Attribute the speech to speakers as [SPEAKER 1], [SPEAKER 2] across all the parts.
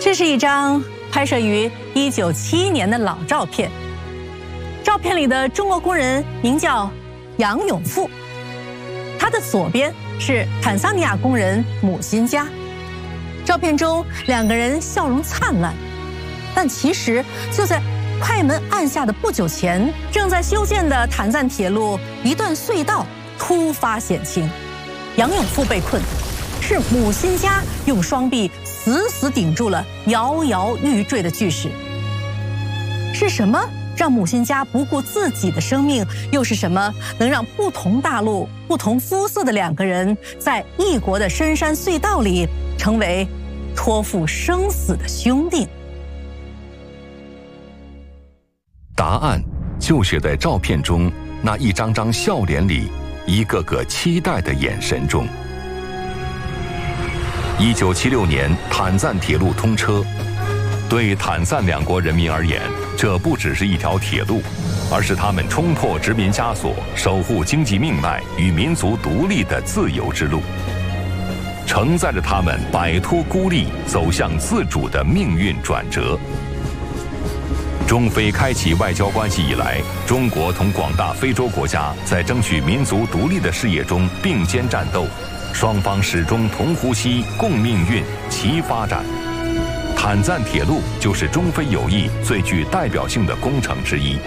[SPEAKER 1] 这是一张拍摄于1971年的老照片。照片里的中国工人名叫杨永富，他的左边是坦桑尼亚工人姆辛加。照片中两个人笑容灿烂，但其实就在快门按下的不久前，正在修建的坦赞铁路一段隧道突发险情，杨永富被困，是姆辛加用双臂死死顶住了摇摇欲坠的巨石。是什么让姆辛加不顾自己的生命？又是什么能让不同大陆、不同肤色的两个人在异国的深山隧道里成为托付生死的兄弟？
[SPEAKER 2] 答案就写在照片中那一张张笑脸里，一个个期待的眼神中。1976年坦赞铁路通车，对坦赞两国人民而言，这不只是一条铁路，而是他们冲破殖民枷锁、守护经济命脉与民族独立的自由之路，承载着他们摆脱孤立、走向自主的命运转折。中非开启外交关系以来，中国同广大非洲国家在争取民族独立的事业中并肩战斗，双方始终同呼吸、共命运、齐发展。坦赞铁路就是中非友谊最具代表性的工程之一。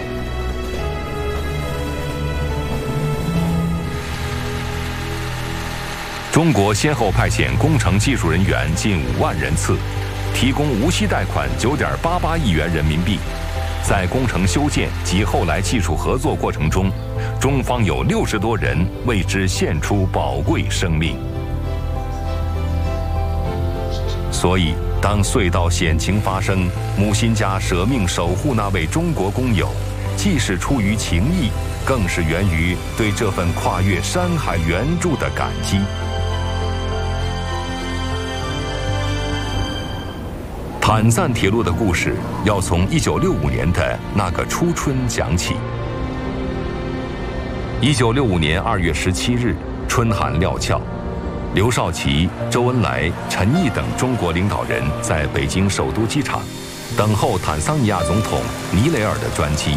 [SPEAKER 2] 中国先后派遣工程技术人员近5万人次，提供无息贷款9.88亿元人民币。在工程修建及后来技术合作过程中，中方有60多人为之献出宝贵生命。所以，当隧道险情发生，姆辛加舍命守护那位中国工友，既是出于情义，更是源于对这份跨越山海援助的感激。坦赞铁路的故事要从1965年的那个初春讲起。1965年2月17日，春寒料峭，刘少奇、周恩来、陈毅等中国领导人在北京首都机场等候坦桑尼亚总统尼雷尔的专机。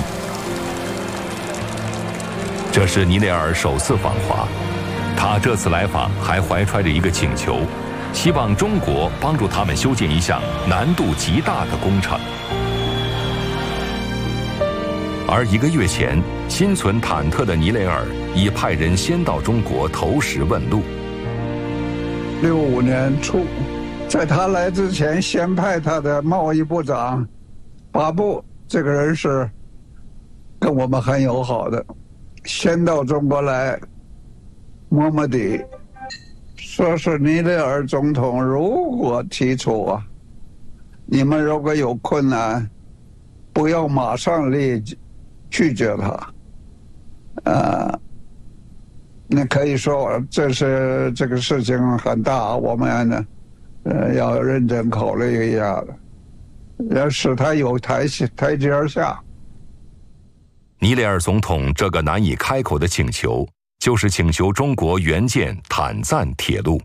[SPEAKER 2] 这是尼雷尔首次访华，他这次来访还怀揣着一个请求，希望中国帮助他们修建一项难度极大的工程。而1个月前，心存忐忑的尼雷尔已派人先到中国投石问路。
[SPEAKER 3] 65年初，在他来之前，先派他的贸易部长巴布，这个人是跟我们很友好的，先到中国来摸摸底。说是尼雷尔总统如果提出你们如果有困难，不要马上立即拒绝他。那可以说这个事情很大，我们呢要认真考虑一下的，要使他有台阶下。
[SPEAKER 2] 尼雷尔总统这个难以开口的请求，就是请求中国援建坦赞铁路。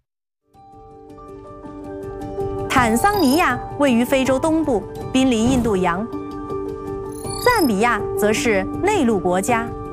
[SPEAKER 1] 坦桑尼亚位于非洲东部，濒临印度洋；赞比亚则是内陆国家，